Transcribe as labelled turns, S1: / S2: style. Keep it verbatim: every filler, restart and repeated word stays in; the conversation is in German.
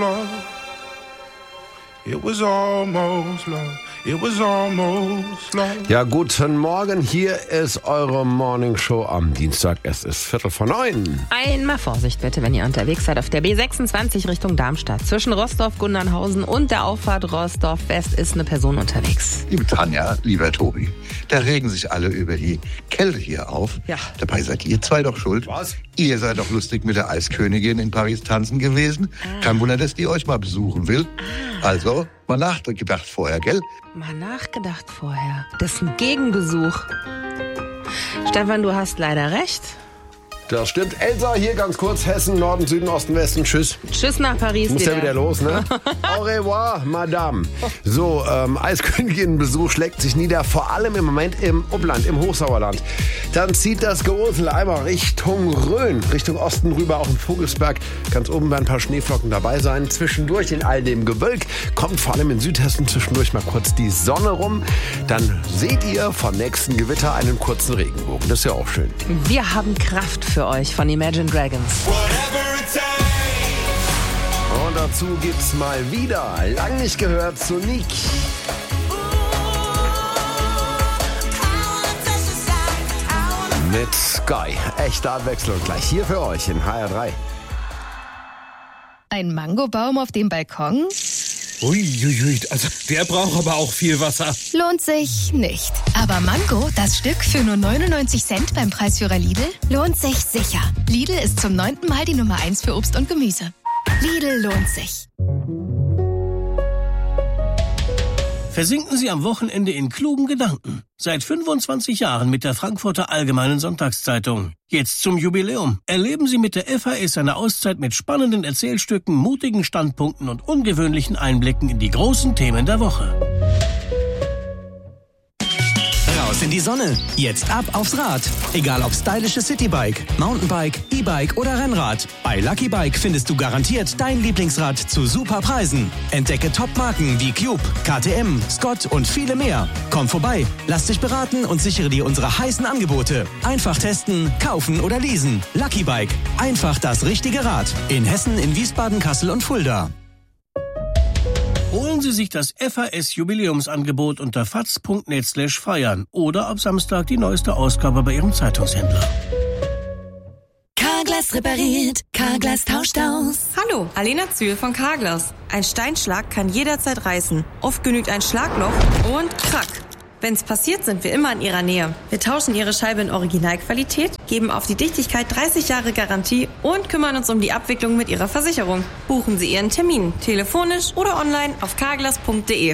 S1: It was almost love. It was almost love.
S2: Ja, guten Morgen. Hier ist eure Morning Show am Dienstag. Es ist Viertel vor neun.
S3: Einmal Vorsicht bitte, wenn ihr unterwegs seid auf der B sechsundzwanzig Richtung Darmstadt. Zwischen Rostow-Gundernhausen und der Auffahrt Rostow-West ist eine Person unterwegs.
S4: Liebe Tanja, lieber Tobi, da regen sich alle über die Kälte hier auf.
S3: Ja.
S4: Dabei seid ihr zwei doch schuld.
S2: Was?
S4: Ihr seid doch lustig mit der Eiskönigin in Paris tanzen gewesen.
S3: Ah.
S4: Kein Wunder, dass die euch mal besuchen will.
S3: Ah.
S4: Also, mal nachgedacht vorher, gell?
S3: Mal nachgedacht vorher. Das ist ein Gegenbesuch. Stefan, du hast leider recht.
S2: Das stimmt. Elsa, hier ganz kurz. Hessen, Norden, Süden, Osten, Westen. Tschüss.
S3: Tschüss nach Paris.
S2: Muss
S3: wieder.
S2: ja wieder los, ne? Au revoir, Madame. So, ähm, Eiskönigin-Besuch schlägt sich nieder, vor allem im Moment im Upland, im Hochsauerland. Dann zieht das Geursel einmal Richtung Rhön, Richtung Osten rüber, auch im Vogelsberg. Ganz oben werden ein paar Schneeflocken dabei sein. Zwischendurch in all dem Gewölk kommt vor allem in Südhessen zwischendurch mal kurz die Sonne rum. Dann seht ihr vom nächsten Gewitter einen kurzen Regenbogen. Das ist ja auch schön.
S3: Wir haben Kraft für euch von Imagine Dragons.
S2: Und dazu gibt's mal wieder, lang nicht gehört, Sonic. Mit Sky. Echte Abwechslung gleich hier für euch in H R drei.
S5: Ein Mangobaum auf dem Balkon?
S6: Uiuiui, also der braucht aber auch viel Wasser.
S5: Lohnt sich nicht. Aber Mango, das Stück für nur neunundneunzig Cent beim Preisführer Lidl, lohnt sich sicher. Lidl ist zum neunten Mal die Nummer eins für Obst und Gemüse. Lidl lohnt sich.
S7: Versinken Sie am Wochenende in klugen Gedanken. Seit fünfundzwanzig Jahren mit der Frankfurter Allgemeinen Sonntagszeitung. Jetzt zum Jubiläum. Erleben Sie mit der F A S eine Auszeit mit spannenden Erzählstücken, mutigen Standpunkten und ungewöhnlichen Einblicken in die großen Themen der Woche.
S8: Raus in die Sonne. Jetzt ab aufs Rad. Egal ob stylische Citybike, Mountainbike, E-Bike oder Rennrad. Bei Lucky Bike findest du garantiert dein Lieblingsrad zu super Preisen. Entdecke Top-Marken wie Cube, K T M, Scott und viele mehr. Komm vorbei, lass dich beraten und sichere dir unsere heißen Angebote. Einfach testen, kaufen oder leasen. Lucky Bike. Einfach das richtige Rad. In Hessen, in Wiesbaden, Kassel und Fulda.
S7: Holen Sie sich das F A S-Jubiläumsangebot unter faz punkt net slash feiern oder ab Samstag die neueste Ausgabe bei Ihrem Zeitungshändler.
S9: Carglass repariert, Carglass tauscht aus.
S10: Hallo, Alena Zühl von Carglass. Ein Steinschlag kann jederzeit reißen. Oft genügt ein Schlagloch und krack. Wenn's passiert, sind wir immer in Ihrer Nähe. Wir tauschen Ihre Scheibe in Originalqualität, geben auf die Dichtigkeit dreißig Jahre Garantie und kümmern uns um die Abwicklung mit Ihrer Versicherung. Buchen Sie Ihren Termin, telefonisch oder online auf carglass punkt de.